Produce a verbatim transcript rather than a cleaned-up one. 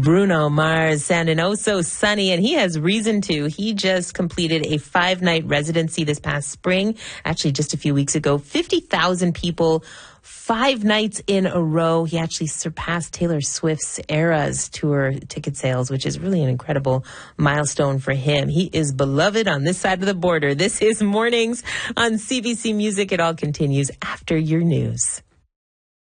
Bruno Mars sounding oh so sunny, and he has reason to. He just completed a five-night residency this past spring, actually just a few weeks ago. fifty thousand people, five nights in a row. He actually surpassed Taylor Swift's Eras tour ticket sales, which is really an incredible milestone for him. He is beloved on this side of the border. This is Mornings on C B C Music. It all continues after your news.